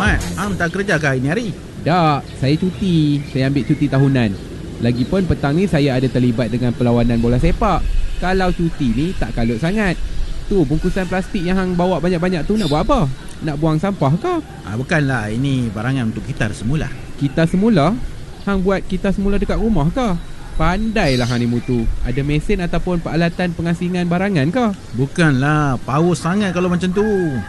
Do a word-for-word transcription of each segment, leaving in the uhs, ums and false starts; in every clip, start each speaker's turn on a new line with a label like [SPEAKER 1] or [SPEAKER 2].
[SPEAKER 1] Mat, Am tak kerja ke hari ni hari?
[SPEAKER 2] Tak, saya cuti. Saya ambil cuti tahunan. Lagipun petang ni saya ada terlibat dengan perlawanan bola sepak. Kalau cuti ni tak kalut sangat. Tu bungkusan plastik yang hang bawa banyak-banyak tu nak buat apa? Nak buang sampah ke?
[SPEAKER 1] Ah, bukanlah, ini barangan untuk kita semula.
[SPEAKER 2] Kita semula? Hang buat kita semula dekat rumah ke? Pandailah hang ni mutu. Ada mesin ataupun peralatan pengasingan barangan ke?
[SPEAKER 1] Bukanlah, power sangat kalau macam tu.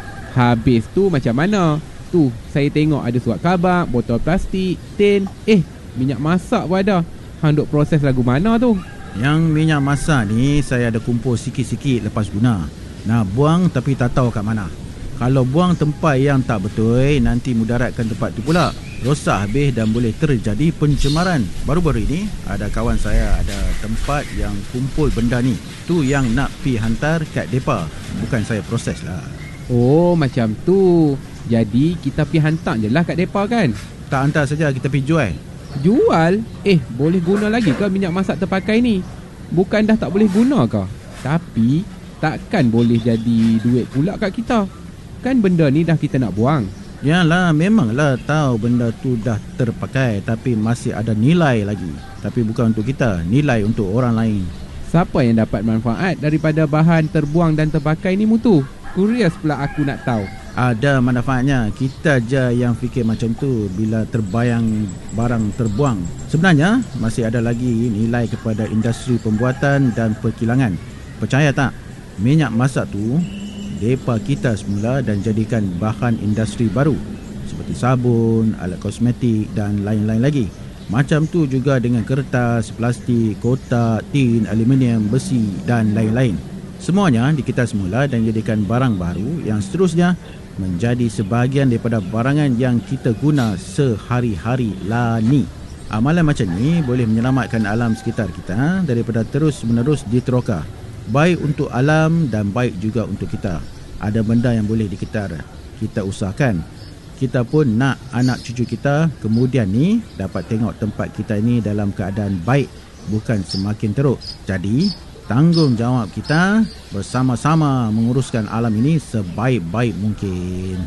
[SPEAKER 2] Habis tu macam mana? Tu, saya tengok ada surat khabar, botol plastik, tin. Eh, minyak masak pun ada. Hang duk proses lagu mana tu?
[SPEAKER 1] Yang minyak masak ni saya ada kumpul sikit-sikit lepas guna. Nak buang tapi tak tahu kat mana. Kalau buang tempat yang tak betul, nanti mudaratkan tempat tu pula. Rosak habis dan boleh terjadi pencemaran. Baru-baru ini ada kawan saya ada tempat yang kumpul benda ni. Tu yang nak pi hantar kat depa. Bukan saya proses lah.
[SPEAKER 2] Oh, macam tu. Jadi kita pi hantar je lah kat depa kan?
[SPEAKER 1] Tak hantar saja, kita pi jual.
[SPEAKER 2] Jual? Eh, boleh guna lagi ke minyak masak terpakai ni? Bukan dah tak boleh guna ke? Tapi takkan boleh jadi duit pula kat kita. Kan benda ni dah kita nak buang.
[SPEAKER 1] Yalah, memanglah tahu benda tu dah terpakai, tapi masih ada nilai lagi. Tapi bukan untuk kita, nilai untuk orang lain.
[SPEAKER 2] Siapa yang dapat manfaat daripada bahan terbuang dan terpakai ni mutu? Curious pula aku nak tahu.
[SPEAKER 1] Ada manfaatnya. Kita je yang fikir macam tu bila terbayang barang terbuang. Sebenarnya masih ada lagi nilai kepada industri pembuatan dan perkilangan. Percaya tak? Minyak masak tu depa kita semula dan jadikan bahan industri baru seperti sabun, alat kosmetik dan lain-lain lagi. Macam tu juga dengan kertas, plastik, kotak, tin, aluminium, besi dan lain-lain. Semuanya di kita semula dan jadikan barang baru yang seterusnya menjadi sebahagian daripada barangan yang kita guna sehari-hari lah ni. Amalan macam ni boleh menyelamatkan alam sekitar kita daripada terus-menerus diteroka. Baik untuk alam dan baik juga untuk kita. Ada benda yang boleh dikitar, kita usahakan. Kita pun nak anak cucu kita kemudian ni dapat tengok tempat kita ni dalam keadaan baik, bukan semakin teruk. Jadi tanggungjawab kita bersama-sama menguruskan alam ini sebaik-baik mungkin.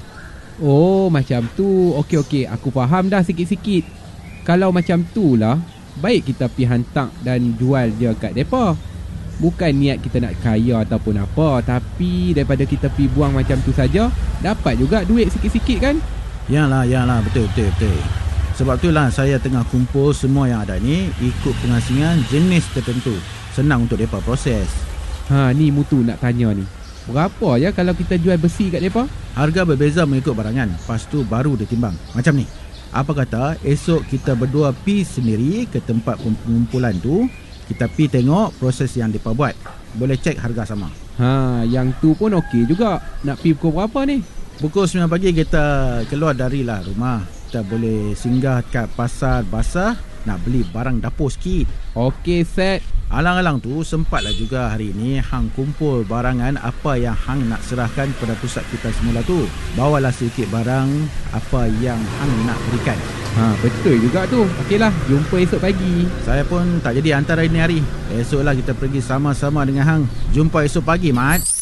[SPEAKER 2] Oh, macam tu. Okey-okey, aku faham dah sikit-sikit. Kalau macam tu lah, baik kita pergi hantar dan jual dia kat depa. Bukan niat kita nak kaya ataupun apa, tapi daripada kita pergi buang macam tu saja, dapat juga duit sikit-sikit kan?
[SPEAKER 1] Yalah, yalah, betul, betul, betul. Sebab itulah saya tengah kumpul semua yang ada ni ikut pengasingan jenis tertentu. Senang untuk mereka proses.
[SPEAKER 2] Ha, ni mutu nak tanya ni. Berapa ya kalau kita jual besi kat mereka?
[SPEAKER 1] Harga berbeza mengikut barangan. Lepas tu baru dia timbang. Macam ni. Apa kata esok kita berdua pi sendiri ke tempat pengumpulan tu. Kita pi tengok proses yang mereka buat. Boleh cek harga sama.
[SPEAKER 2] Ha, yang tu pun okey juga. Nak pi pukul berapa ni?
[SPEAKER 1] Pukul sembilan pagi kita keluar darilah rumah. Kita boleh singgah kat pasar basah. Nak beli barang dapur sikit.
[SPEAKER 2] Okey, set.
[SPEAKER 1] Alang-alang tu sempatlah juga hari ni hang kumpul barangan apa yang hang nak serahkan pada pusat kita semula tu. Bawalah sedikit barang apa yang hang nak berikan.
[SPEAKER 2] Ha, betul juga tu. Okeylah, jumpa esok pagi.
[SPEAKER 1] Saya pun tak jadi hantar hari ni hari. Esoklah kita pergi sama-sama dengan hang. Jumpa esok pagi, Mat.